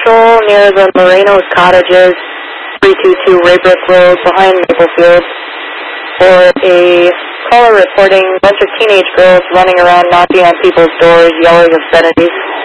patrol near the Moreno's Cottages, 322 Raybrook Road, behind Maplefield, for a caller reporting a bunch of teenage girls running around knocking on people's doors, yelling obscenities.